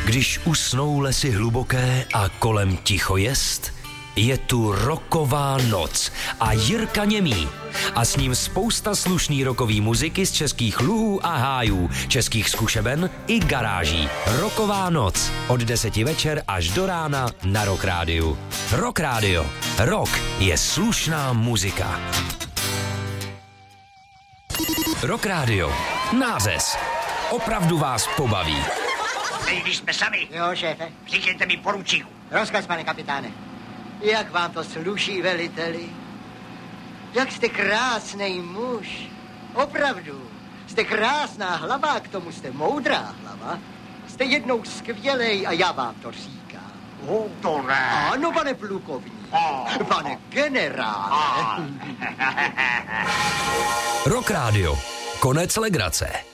Když usnou lesy hluboké a kolem ticho jest, je tu rocková noc a Jirka Němý. A s ním spousta slušný rockový muziky z českých luhů a hájů, českých zkušeben i garáží. Rocková noc od 10 večer až do rána na Rock Rádiu. Rock Rádio. Rock je slušná muzika. Rock Rádio. Nářez. Opravdu vás pobaví. Když jsme sami. Jo, šéfe. Říkejte mi poručíku. Rozkaz, pane kapitáne. Jak vám to sluší, veliteli? Jak jste krásnej muž. Opravdu. Jste krásná hlava, a k tomu jste moudrá hlava. Jste jednou skvělej a já vám to říkám. To ne. Ano, pane plukovník. Pane generále. Rock Rádio. Konec legrace.